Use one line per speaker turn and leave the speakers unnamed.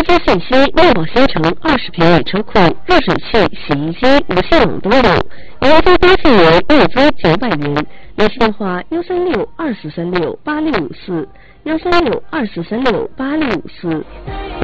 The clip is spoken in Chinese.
机信息：万宝新城20平米车库，热水器、洗衣机、无线网都有。原租标费为月租900元。联系电话：13624368654，13624368654。